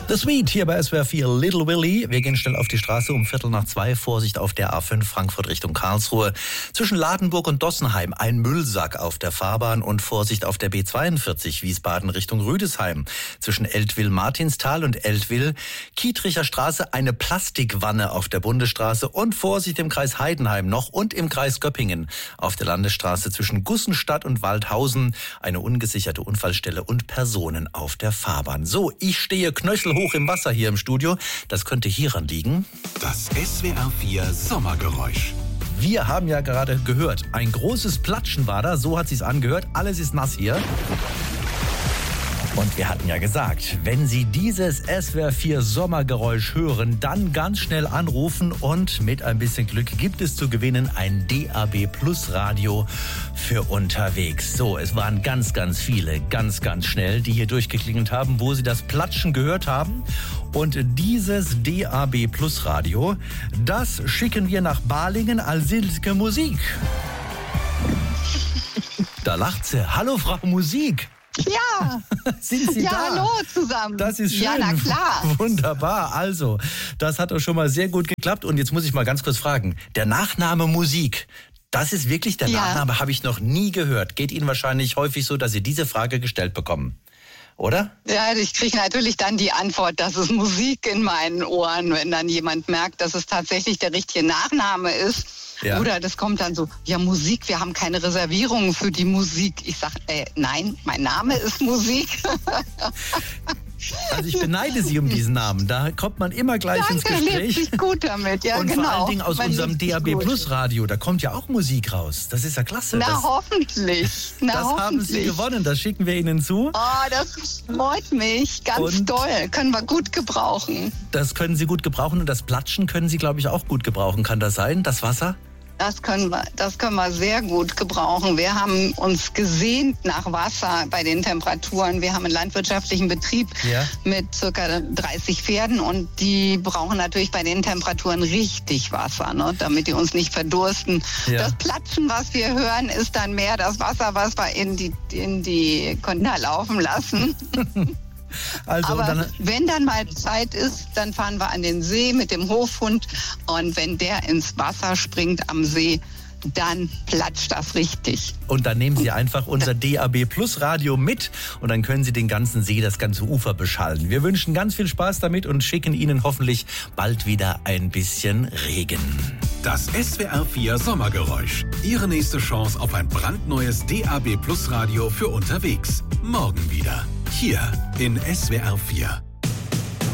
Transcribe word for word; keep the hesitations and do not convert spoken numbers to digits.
The Sweet hier bei S W R vier Little Willy. Wir gehen schnell auf die Straße um Viertel nach zwei. Vorsicht auf der A fünf Frankfurt Richtung Karlsruhe. Zwischen Ladenburg und Dossenheim ein Müllsack auf der Fahrbahn und Vorsicht auf der B zweiundvierzig Wiesbaden Richtung Rüdesheim. Zwischen Eltville-Martinstal und Eltville-Kietricher Straße eine Plastikwanne auf der Bundesstraße und Vorsicht im Kreis Heidenheim noch und im Kreis Göppingen auf der Landesstraße zwischen Gussenstadt und Waldhausen eine ungesicherte Unfallstelle und Personen auf der Fahrbahn. So, ich stehe knöchelhoch im Wasser hier im Studio. Das könnte hieran liegen. Das S W R vier Sommergeräusch. Wir haben ja gerade gehört, ein großes Platschen war da, so hat sich's angehört. Alles ist nass hier. Und wir hatten ja gesagt, wenn Sie dieses S W R vier Sommergeräusch hören, dann ganz schnell anrufen und mit ein bisschen Glück gibt es zu gewinnen ein D A B Plus Radio für unterwegs. So, es waren ganz, ganz viele, ganz, ganz schnell, die hier durchgeklingelt haben, wo sie das Platschen gehört haben. Und dieses D A B Plus Radio, das schicken wir nach Balingen als Silke Musik. Da lacht sie. Hallo, Frau Musik. Ja, sind Sie ja, da? Hallo zusammen. Das ist schön. Ja, na klar. Wunderbar. Also, das hat doch schon mal sehr gut geklappt. Und jetzt muss ich mal ganz kurz fragen. Der Nachname Musik, das ist wirklich der Ja. Nachname, habe ich noch nie gehört. Geht Ihnen wahrscheinlich häufig so, dass Sie diese Frage gestellt bekommen, oder? Ja, ich kriege natürlich dann die Antwort, das ist Musik in meinen Ohren, wenn dann jemand merkt, dass es tatsächlich der richtige Nachname ist. Ja. Oder das kommt dann so, ja Musik, wir haben keine Reservierungen für die Musik. Ich sage, äh, nein, mein Name ist Musik. Also ich beneide Sie um diesen Namen. Da kommt man immer gleich Danke, ins Gespräch. lebt sich gut damit, ja Und genau. vor allen Dingen aus Man unserem lebt D A B sich gut. Plus Radio, da kommt ja auch Musik raus. Das ist ja klasse. Na das hoffentlich, na das hoffentlich. haben Sie gewonnen, das schicken wir Ihnen zu. Oh, das freut mich, ganz Und- toll, können wir gut gebrauchen. Das können Sie gut gebrauchen und das Platschen können Sie, glaube ich, auch gut gebrauchen. Kann das sein, das Wasser? Das können wir, das können wir sehr gut gebrauchen. Wir haben uns gesehnt nach Wasser bei den Temperaturen. Wir haben einen landwirtschaftlichen Betrieb Ja. mit circa dreißig Pferden und die brauchen natürlich bei den Temperaturen richtig Wasser, ne, damit die uns nicht verdursten. Ja. Das Platschen, was wir hören, ist dann mehr das Wasser, was wir in die, in die Container laufen lassen. Also Aber dann, wenn dann mal Zeit ist, dann fahren wir an den See mit dem Hofhund und wenn der ins Wasser springt am See, dann platscht das richtig. und dann nehmen Sie einfach unser D A B Plus Radio mit und dann können Sie den ganzen See, das ganze Ufer beschallen. Wir wünschen ganz viel Spaß damit und schicken Ihnen hoffentlich bald wieder ein bisschen Regen. Das S W R vier Sommergeräusch. Ihre nächste Chance auf ein brandneues D A B Plus Radio für unterwegs. Morgen wieder. Hier in S W R vier.